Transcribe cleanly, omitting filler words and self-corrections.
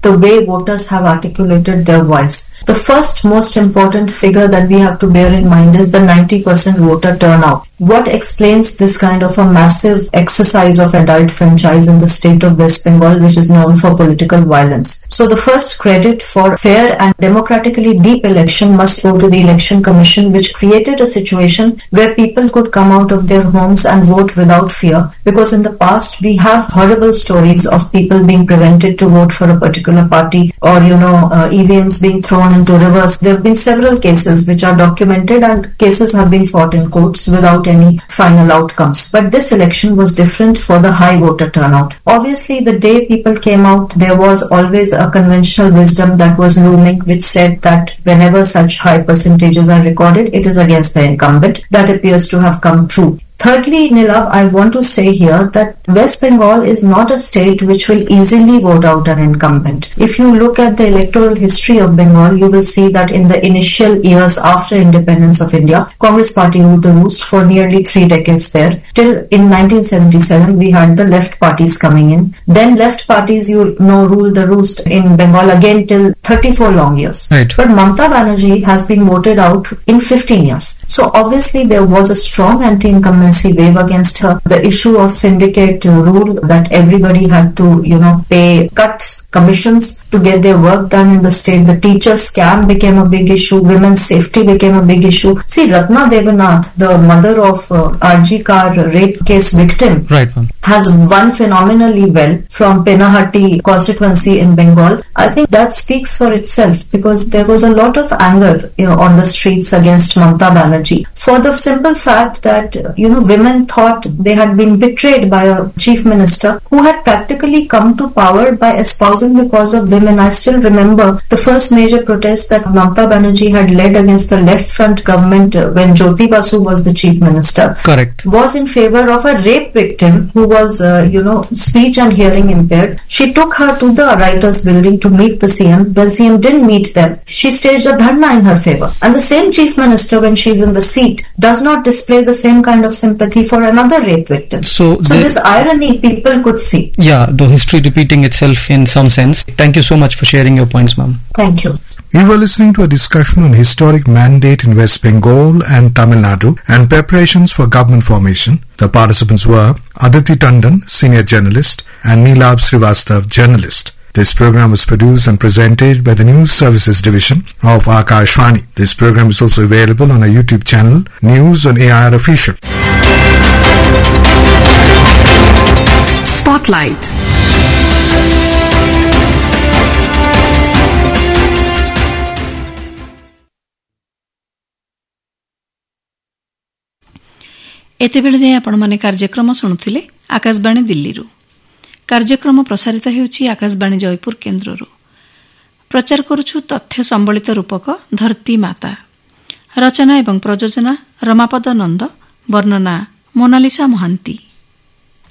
the way voters have articulated their voice. The first most important figure that we have to bear in mind is the 90% voter turnout. What explains this kind of a massive exercise of adult franchise in the state of West Bengal, which is known for political violence? So the first credit for fair and democratically deep election must go to the Election Commission, which created a situation where people could come out of their homes and vote without fear. Because in the past, we have horrible stories of people being prevented to vote for a particular party, or, EVMs being thrown into rivers. There have been several cases which are documented, and cases have been fought in courts without any final outcomes. But this election was different for the high voter turnout. Obviously, the day people came out, there was always a conventional wisdom that was looming, which said that whenever such high percentages are recorded, it is against the incumbent. That appears to have come true. Thirdly, Nilav, I want to say here that West Bengal is not a state which will easily vote out an incumbent. If you look at the electoral history of Bengal, you will see that in the initial years after independence of India, Congress party ruled the roost for nearly 3 decades there. Till in 1977, we had the left parties coming in. Then left parties, ruled the roost in Bengal again till 34 long years. Right. But Mamata Banerjee has been voted out in 15 years. So obviously there was a strong anti-incumbency wave against her. The issue of syndicate rule, that everybody had to, pay cuts, commissions to get their work done in the state. The teacher scam became a big issue. Women's safety became a big issue. See, Ratna Devanath, the mother of RG Kar rape case victim, right, has won phenomenally well from Penahati constituency in Bengal. I think that speaks for itself, because there was a lot of anger on the streets against Mamata Banerjee for the simple fact that, women thought they had been betrayed by a chief minister who had practically come to power by espousing the cause of women. I still remember the first major protest that Mamata Banerjee had led against the left front government when Jyoti Basu was the chief minister. Correct. Was in favor of a rape victim who was, speech and hearing impaired. She took her to the writers' building to meet the CM. The CM didn't meet them. She staged a dharna in her favor. And the same chief minister, when she's in the seat, does not display the same kind of sympathy for another rape victim. So this irony people could see. Yeah, the history repeating itself in some sense. Thank you so much for sharing your points, ma'am. Thank you. We were listening to a discussion on historic mandate in West Bengal and Tamil Nadu and preparations for government formation. The participants were Aditi Tandon, senior journalist, and Neelab Srivastav, journalist. This program was produced and presented by the News Services Division of Akashvani. This program is also available on our YouTube channel, News on AIR Official. Spotlight. एतेबेले जाए आपने कार्यक्रम शुणुथिले आकाशवाणी दिल्ली। कार्यक्रम प्रसारित होउछि आकाशवाणी जयपुर केन्द्रରୁ। प्रचार करुछु तथ्य संबलित रूपक धरती माता। रचना एवं प्रयोजना रमापद नंद, वर्णना मोनालिसा महांती।